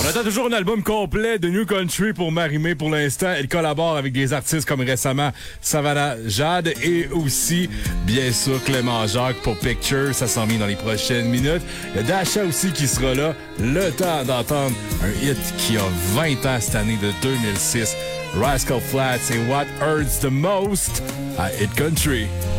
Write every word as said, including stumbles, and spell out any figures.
On attend toujours un album complet de New Country pour Marie-Mé pour l'instant. Elle collabore avec des artistes comme récemment Savannah Jade et aussi, bien sûr, Clément Jacques pour Picture. Ça s'en vient dans les prochaines minutes. Il y a Dasha aussi qui sera là. Le temps d'entendre un hit qui a vingt ans cette année de deux mille six. Rascal Flatts et What Hurts the Most à Hit Country.